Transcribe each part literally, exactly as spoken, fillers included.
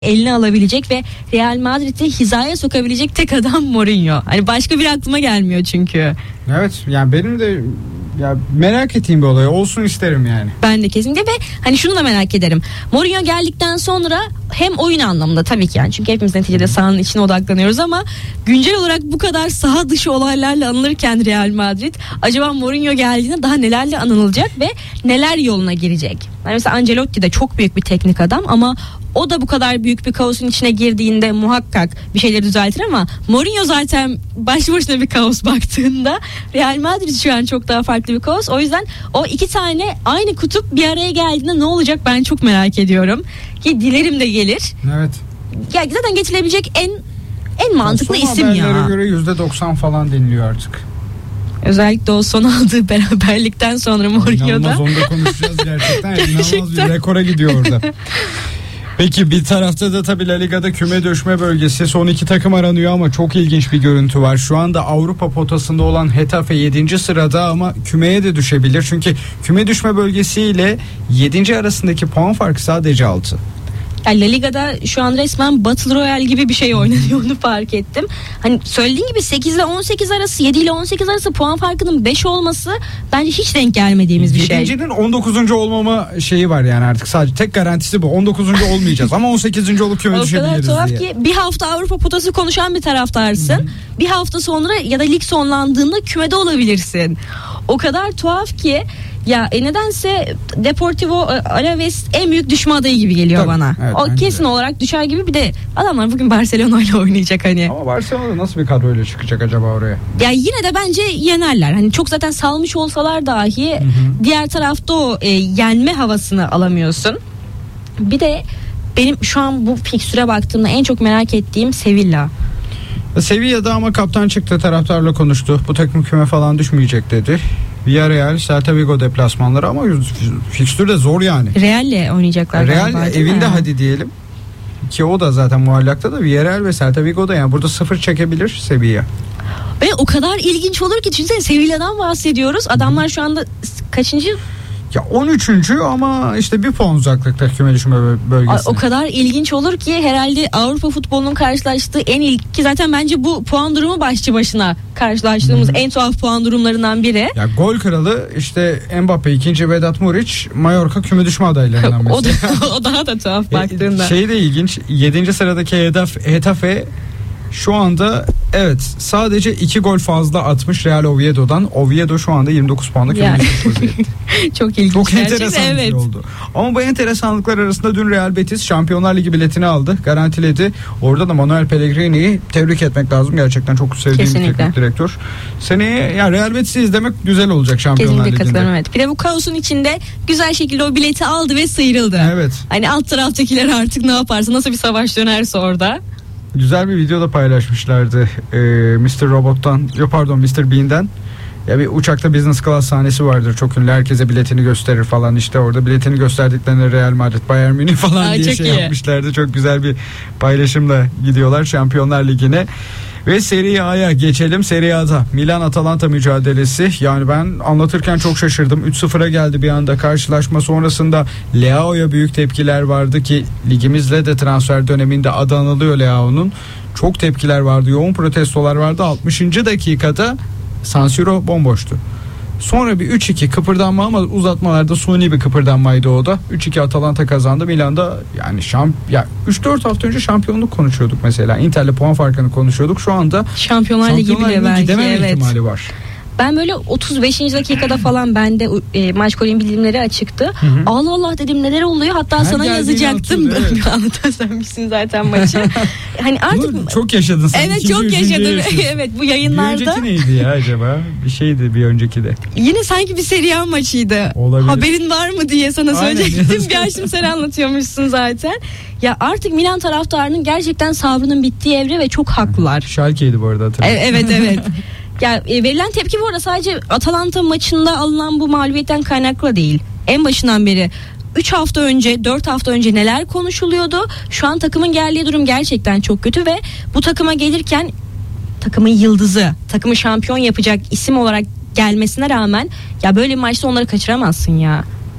eline alabilecek ve Real Madrid'i hizaya sokabilecek tek adam Mourinho. Hani başka bir aklıma gelmiyor çünkü. Evet, yani benim de ya merak ettiğim bir olay olsun isterim yani. Ben de kesinlikle ve hani şunu da merak ederim. Mourinho geldikten sonra hem oyun anlamında tabii ki yani çünkü hepimiz neticede sahanın içine odaklanıyoruz ama güncel olarak bu kadar saha dışı olaylarla anılırken Real Madrid acaba Mourinho geldiğinde daha nelerle anılacak ve neler yoluna girecek? Yani mesela Ancelotti de çok büyük bir teknik adam ama o da bu kadar büyük bir kaosun içine girdiğinde muhakkak bir şeyleri düzeltir ama Mourinho zaten başlı başına bir kaos baktığında Real Madrid şu an çok daha farklı bir kaos. O yüzden o iki tane aynı kutup bir araya geldiğinde ne olacak ben çok merak ediyorum. Ki dilerim de gelir. Evet. Ya zaten getirilebilecek en en mantıklı son isim ya. haberlere göre yüzde doksan falan deniliyor artık. Özellikle o son aldığı beraberlikten sonra Mourinho'da. İnanılmaz, onu da konuşacağız gerçekten. İnanılmaz bir rekora gidiyor orada. Peki bir tarafta da tabii La Liga'da küme düşme bölgesi, son iki takım aranıyor ama çok ilginç bir görüntü var. Şu anda Avrupa potasında olan Getafe yedinci sırada ama kümeye de düşebilir. Çünkü küme düşme bölgesi ile yedinci arasındaki puan farkı sadece altı. Yani La Liga'da şu an resmen Battle Royale gibi bir şey oynanıyor, onu fark ettim. Hani söylediğin gibi sekiz ile on sekiz arası, yedi ile on sekiz arası puan farkının beş olması bence hiç denk gelmediğimiz bir şey. yedincinin on dokuzuncu olmama şeyi var yani, artık sadece tek garantisi bu. on dokuzuncu olmayacağız ama on sekizinci olup küme düşebiliriz diye. O kadar tuhaf ki bir hafta Avrupa potası konuşan bir taraftarsın. Hı-hı. Bir hafta sonra ya da lig sonlandığında kümede olabilirsin. O kadar tuhaf ki ya e nedense Deportivo Alaves en büyük düşme adayı gibi geliyor. Tabii, bana. Evet, o kesin de olarak düşer gibi, bir de adamlar bugün Barcelona ile oynayacak hani. Ama Barcelona nasıl bir kadroyla çıkacak acaba oraya? Ya yine de bence yenerler. Hani çok zaten salmış olsalar dahi, hı hı, diğer tarafta o e, yenme havasını alamıyorsun. Bir de benim şu an bu fikstüre baktığımda en çok merak ettiğim Sevilla. Sevilla'da ama kaptan çıktı, taraftarla konuştu. Bu takım küme falan düşmeyecek dedi. Villarreal, Celta Vigo deplasmanları ama fikstür de zor yani. Real'le oynayacaklar. Real evinde ya, hadi diyelim. Ki o da zaten muallakta da Villarreal ve Celta Vigo'da, yani burada sıfır çekebilir Sevilla. Ve o kadar ilginç olur ki, çünkü Sevilla'dan bahsediyoruz. Adamlar şu anda kaçıncı? Ya on üçüncü ama işte bir puan uzaklıkta küme düşme bölgesine. O kadar ilginç olur ki herhalde Avrupa futbolunun karşılaştığı en ilk, ki zaten bence bu puan durumu başçı başına karşılaştığımız hmm. en tuhaf puan durumlarından biri. Ya gol kralı işte Mbappe, ikinci Vedat Muriç, Mallorca küme düşme adaylarından o, da, o daha da tuhaf baktığında. Şey de ilginç, yedinci sıradaki Getafe şu anda evet sadece iki gol fazla atmış Real Oviedo'dan. Oviedo şu anda yirmi dokuz puanla küme düşmüş vaziyette. Çok ilginç. Çok enteresan evet. bir şey oldu. Ama bu enteresanlıklar arasında dün Real Betis Şampiyonlar Ligi biletini aldı. Garantiledi. Orada da Manuel Pellegrini'yi tebrik etmek lazım. Gerçekten çok sevdiğim Kesinlikle. bir teknik direktör. Seneye ya Real Betis'i izlemek güzel olacak Şampiyonlar Ligi'nde. Kesinlikle katılıyorum, evet. Bir de bu kaosun içinde güzel şekilde o bileti aldı ve sıyrıldı. Evet. Hani alt taraftakiler artık ne yaparsa, nasıl bir savaş dönerse orada. Güzel bir video da paylaşmışlardı ee, mister Robot'tan, yok pardon mister Bean'den. Ya bir uçakta business class sahnesi vardır çok ünlü, herkese biletini gösterir falan, işte orada biletini gösterdiklerinde Real Madrid, Bayern Münih falan Aa, diye şey iyi. yapmışlardı. Çok güzel bir paylaşımla gidiyorlar Şampiyonlar Ligi'ne. Ve Serie A'ya geçelim. Serie A'da Milan-Atalanta mücadelesi. Yani ben anlatırken çok şaşırdım. üç sıfıra geldi bir anda karşılaşma. Sonrasında Leao'ya büyük tepkiler vardı ki ligimizle de transfer döneminde adı anılıyor Leao'nun. Çok tepkiler vardı. Yoğun protestolar vardı. altmışıncı dakikada San Siro bomboştu. Sonra bir üç iki kıpırdanma ama uzatmalarda suni bir kıpırdanmaydı o da. üç iki Atalanta kazandı. Milan'da yani şamp ya üç dört hafta önce şampiyonluk konuşuyorduk mesela. Inter'le puan farkını konuşuyorduk. Şu anda Şampiyonlar Ligi bile belki gidememe evet. ihtimali var. Ben böyle otuz beşinci dakikada falan bende e, maç golün bildirimleri açıktı. Hı hı. Allah Allah dedim, neler oluyor? Hatta Her sana yazacaktım. Atıldı, evet. Anlatan zaten maçı. Hani artık bunu çok yaşadın sen. Evet, İkinci, çok yaşadım. Evet, bu yayınlarda. Bir önceki neydi ya acaba? Bir şeydi bir önceki de. Yine sanki bir Serie A maçıydı. Olabilir. Haberin var mı diye sana söyleyecektim. Bir açtım, sen anlatıyormuşsun zaten. Ya artık Milan taraftarının gerçekten sabrının bittiği evre ve çok haklılar. Schalke'ydi bu arada, hatırlıyorum. Evet evet. Ya e, verilen tepki bu arada sadece Atalanta maçında alınan bu mağlubiyetten kaynaklı değil. En başından beri üç hafta önce, dört hafta önce neler konuşuluyordu? Şu an takımın geldiği durum gerçekten çok kötü ve bu takıma gelirken takımın yıldızı, takımı şampiyon yapacak isim olarak gelmesine rağmen ya böyle bir maçta onları kaçıramazsın ya.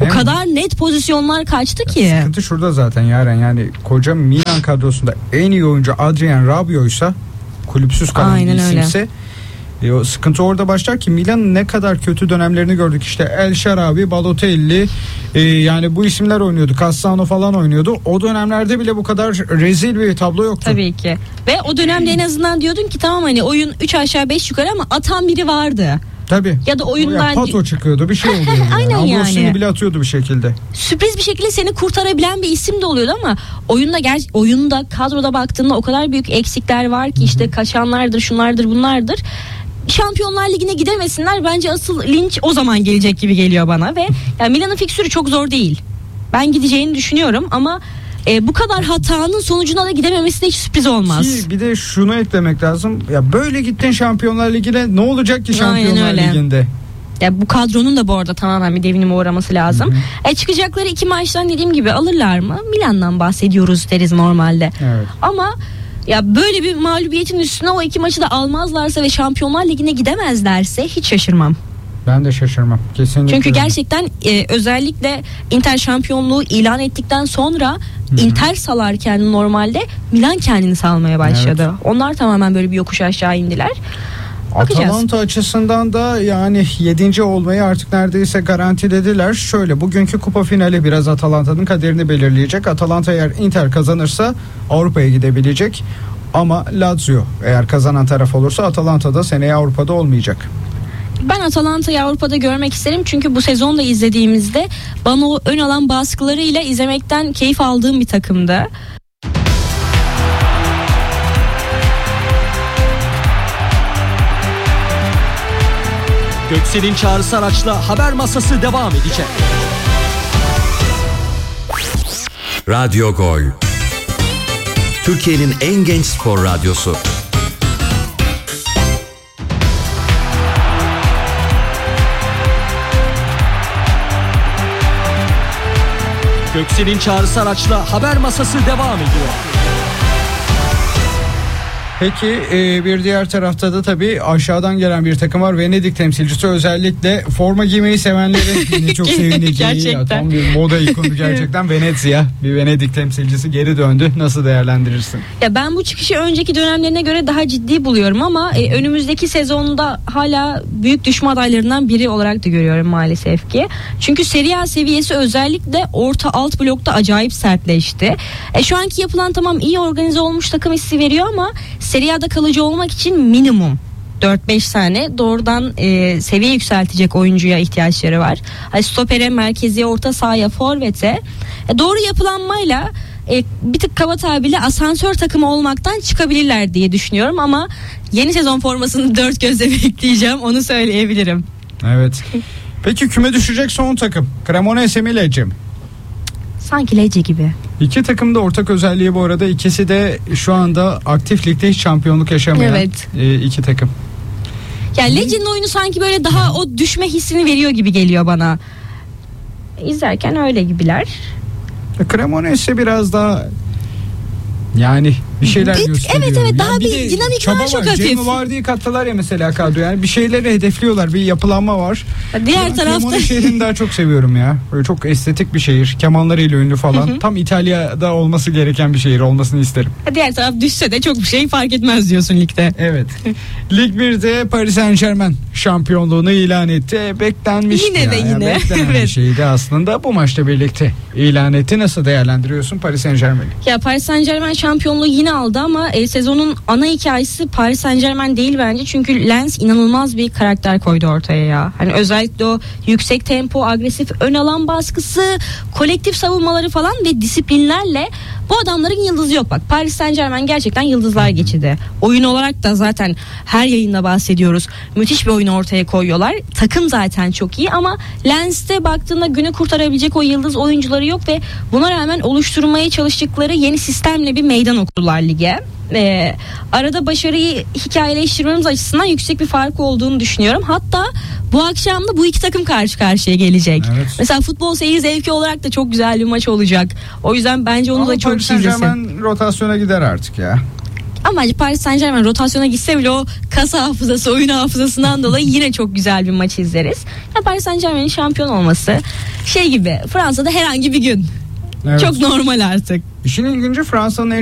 O kadar net pozisyonlar kaçtı ki. Ya, sıkıntı şurada zaten Yaren, yani koca Milan kadrosunda en iyi oyuncu Adrian Rabiot'ysa kulüpsüz kalan bir isimse e, o sıkıntı orada başlar ki Milan'ın ne kadar kötü dönemlerini gördük. İşte El Sharawi, Balotelli, e, yani bu isimler oynuyordu. Cassano falan oynuyordu. O dönemlerde bile bu kadar rezil bir tablo yoktu. Tabii ki. Ve o dönemde en azından diyordun ki tamam hani oyun üç aşağı beş yukarı ama atan biri vardı. Tabii. Ya da oyundan ya pato çıkıyordu, bir şey oluyordu. Aynen yani. Ambrosini bile atıyordu bir şekilde. Sürpriz bir şekilde seni kurtarabilen bir isim de oluyordu ama oyunda ger- oyunda kadroda baktığında o kadar büyük eksikler var ki, işte kaçanlardır, şunlardır, bunlardır. Şampiyonlar Ligi'ne gidemesinler, bence asıl linç o zaman gelecek gibi geliyor bana. Ve yani Milan'ın fiksürü çok zor değil. Ben gideceğini düşünüyorum ama e, bu kadar hatanın sonucuna da gidememesi de hiç sürpriz olmaz. Ki bir de şunu eklemek lazım. Ya böyle gittin Şampiyonlar Ligi'ne, ne olacak ki Şampiyonlar Ligi'nde? Ya bu kadronun da bu arada tamamen bir devinime uğraması lazım. Hı hı. E çıkacakları iki maçtan dediğim gibi alırlar mı? Milan'dan bahsediyoruz deriz normalde. Evet. Ama ya böyle bir mağlubiyetin üstüne o iki maçı da almazlarsa ve Şampiyonlar Ligi'ne gidemezlerse hiç şaşırmam. Ben de şaşırmam. Kesinlikle. Çünkü gerçekten e, özellikle Inter şampiyonluğu ilan ettikten sonra Hı-hı. Inter salarken normalde Milan kendini salmaya başladı. Evet. Onlar tamamen böyle bir yokuş aşağı indiler. Bakacağız. Atalanta açısından da yani yedinci olmayı artık neredeyse garantilediler. Şöyle, bugünkü kupa finali biraz Atalanta'nın kaderini belirleyecek. Atalanta eğer Inter kazanırsa Avrupa'ya gidebilecek. Ama Lazio eğer kazanan taraf olursa Atalanta da seneye Avrupa'da olmayacak. Ben Atalanta'yı Avrupa'da görmek isterim çünkü bu sezonda izlediğimizde bana o ön alan baskılarıyla izlemekten keyif aldığım bir takımdı. Göksel'in çağrısı araçla haber masası devam edecek. Radyo Gol, Türkiye'nin en genç spor radyosu. Göksel'in çağrısı araçla haber masası devam ediyor. Peki e, bir diğer tarafta da tabii aşağıdan gelen bir takım var. Venedik temsilcisi, özellikle forma giymeyi sevenlerin yine çok sevineceği. Gerçekten. Ya, tam bir moda ikonu gerçekten. Venezia, bir Venedik temsilcisi geri döndü. Nasıl değerlendirirsin? Ya ben bu çıkışı önceki dönemlerine göre daha ciddi buluyorum ama e, önümüzdeki sezonda hala büyük düşme adaylarından biri olarak da görüyorum maalesef ki. Çünkü Serie A seviyesi özellikle orta alt blokta acayip sertleşti. E, şu anki yapılan tamam iyi organize olmuş takım hissi veriyor ama Serie A'da kalıcı olmak için minimum dört beş tane doğrudan e, seviye yükseltecek oyuncuya ihtiyaçları var. Hani stopere, merkezi orta sahaya, forvete e, doğru yapılanmayla e, bir tık kaba tabirle asansör takımı olmaktan çıkabilirler diye düşünüyorum ama yeni sezon formasını dört gözle bekleyeceğim, onu söyleyebilirim. Evet. Peki küme düşecek son takım Cremonese mi Lecce mi? Sanki Lecce gibi. İki takım da ortak özelliği bu arada, ikisi de şu anda aktif ligde hiç şampiyonluk yaşamayan evet. e, iki takım. Ya Lecce'nin oyunu sanki böyle daha o düşme hissini veriyor gibi geliyor bana. İzlerken öyle gibiler. Cremonese biraz daha yani bir şeyler bir, gösteriyor. Evet evet yani daha bir, bir dinamik var, çok hafif. Jamie Vardy'yi kattılar ya mesela kadro, yani bir şeyleri hedefliyorlar, bir yapılanma var. Diğer ben tarafta Cremona şehrini daha çok seviyorum ya. Böyle çok estetik bir şehir, kemanlarıyla ünlü falan. Hı hı. Tam İtalya'da olması gereken bir şehir olmasını isterim. Diğer taraf düşse de çok bir şey fark etmez diyorsun ligde. Evet. Lig birde Paris Saint-Germain şampiyonluğunu ilan etti. Beklenmişti. Yine ya. de yine. Ya, beklenen evet. bir şeydi aslında, bu maçla birlikte ilan etti. Nasıl değerlendiriyorsun Paris Saint-Germain'i? Ya Paris Saint-Germain şampiyonluğu yine aldı ama e, sezonun ana hikayesi Paris Saint-Germain değil bence. Çünkü Lens inanılmaz bir karakter koydu ortaya ya. Hani özellikle o yüksek tempo, agresif ön alan baskısı, kolektif savunmaları falan ve disiplinlerle bu adamların yıldızı yok. Bak Paris Saint-Germain gerçekten yıldızlar geçidi. Oyun olarak da zaten her yayında bahsediyoruz. Müthiş bir oyun ortaya koyuyorlar. Takım zaten çok iyi ama Lens'te baktığında günü kurtarabilecek o yıldız oyuncuları yok ve buna rağmen oluşturmaya çalıştıkları yeni sistemle bir meydan okudular lige. Ee, arada başarıyı hikayeleştirmemiz açısından yüksek bir fark olduğunu düşünüyorum. Hatta bu akşam da bu iki takım karşı karşıya gelecek. Evet. Mesela futbol seyir zevki olarak da çok güzel bir maç olacak. O yüzden bence onu ama da çok izlesin. Paris Saint-Germain rotasyona gider artık ya. Ama bence Paris Saint Germain rotasyona gitse bile o kasa hafızası, oyun hafızasından dolayı yine çok güzel bir maç izleriz. Ya Paris Saint Germain'in şampiyon olması şey gibi, Fransa'da herhangi bir gün. Evet. Çok normal artık. İşin ilginci Fransa'nın en